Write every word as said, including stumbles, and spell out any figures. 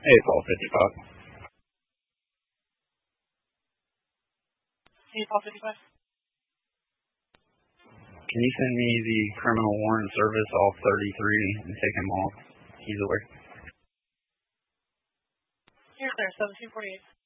Hey, it's all fifty-five. Hey, Paul fifty-five. Can you send me the criminal warrant service off thirty-three and take him off easily? Here, sir, seventeen forty-eight.